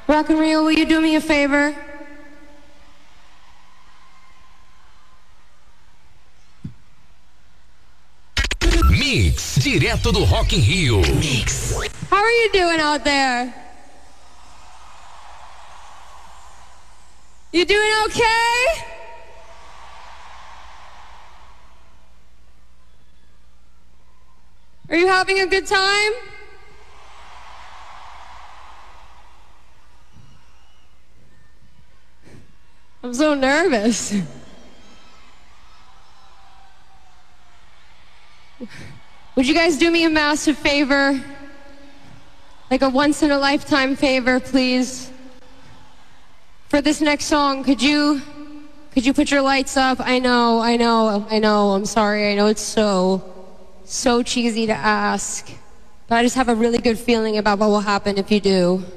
Rock and Rio, will you do me a favor? Mix, direto do Rock in Rio. Mix. How are you doing out there? You doing okay? Are you having a good time? I'm so nervous. Would you guys do me a massive favor? Like a once-in-a-lifetime favor, please? For this next song, could you put your lights up? I know, I'm sorry. I know it's so cheesy to ask. But I just have a really good feeling about what will happen if you do.